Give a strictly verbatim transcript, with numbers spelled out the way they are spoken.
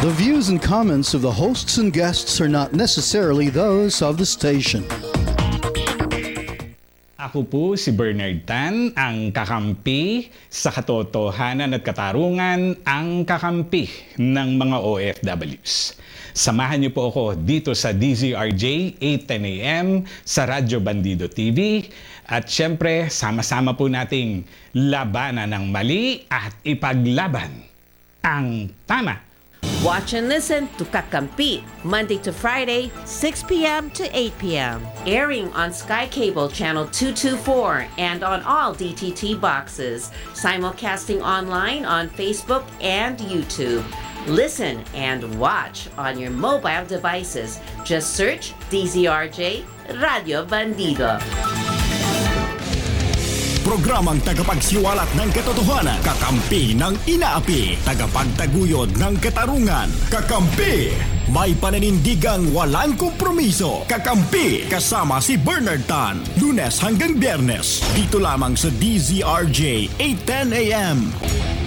The views and comments of the hosts and guests are not necessarily those of the station. Ako po si Bernard Tan, ang kakampi sa katotohanan at katarungan, ang kakampi ng mga O F Ws. Samahan niyo po ako dito sa D Z R J eight ten A M sa Radyo Bandido T V at syempre sama-sama po nating labanan ng mali at ipaglaban ang tama. Watch and listen to Kakampi, Monday to Friday, six p m to eight p m Airing on Sky Cable Channel two twenty-four and on all D T T boxes. Simulcasting online on Facebook and YouTube. Listen and watch on your mobile devices. Just search D Z R J Radio Bandido. Programang tagapagsiwalat ng katotohanan, kakampi ng inaapi, tagapagtaguyod ng katarungan, kakampi! May pananindigang walang kompromiso, kakampi! Kasama si Bernard Tan, Lunes hanggang Biyernes, dito lamang sa D Z R J eight ten A M.